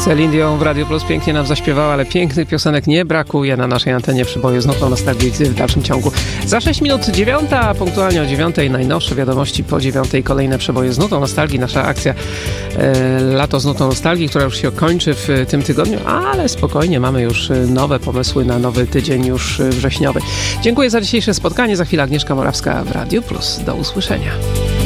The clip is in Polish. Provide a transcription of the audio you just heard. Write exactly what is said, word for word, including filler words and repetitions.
Celine Dion w Radio Plus pięknie nam zaśpiewała, ale pięknych piosenek nie brakuje na naszej antenie Przeboju z nutą nostalgii w dalszym ciągu. Za sześć minut dziewiąta, a punktualnie o dziewiątej najnowsze wiadomości, po dziewiątej kolejne Przeboje z nutą nostalgii. Nasza akcja e, Lato z nutą nostalgii, która już się kończy w tym tygodniu, ale spokojnie, mamy już nowe pomysły na nowy tydzień już wrześniowy. Dziękuję za dzisiejsze spotkanie. Za chwilę Agnieszka Morawska w Radio Plus. Do usłyszenia.